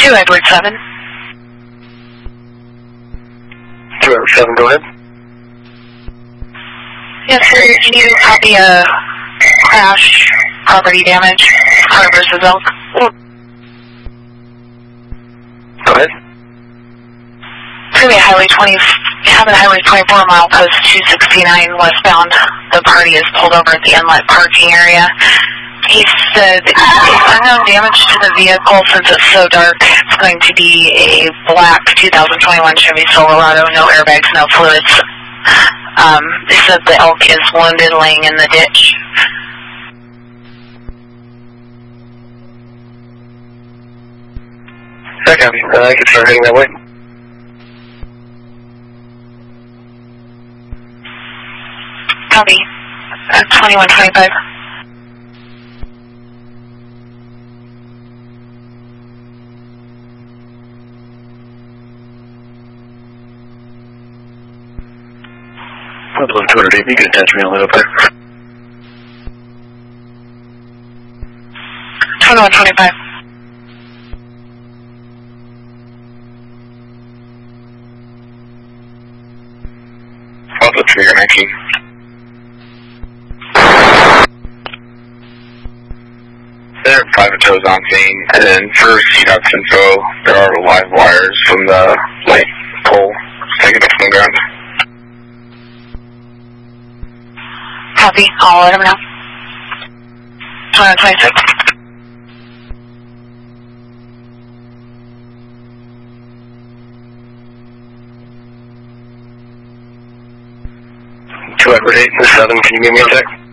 2 Edward 7. 2 Edward 7, go ahead. Yes, sir. Can you copy a crash, property damage, car versus elk? Go ahead. Freeway Highway 20, Habit Highway 24 mile post 269 westbound. The party is pulled over at the inlet parking area. He said unknown damage to the vehicle since it's so dark. It's going to be a black 2021 Chevy Silverado, no airbags, no fluids. They said the elk is wounded laying in the ditch. Yeah, copy. I can start heading that way. Copy. 2125. I'll below 208. You can attach me all the way up there. 2125. Alpha Trigger 19. There are private tows on scene, and then for CDOT's info, there are live wires from the light pole taken up from the ground. Copy. I'll let him know. 2126. Edward 8 and 7, can you give me a sec?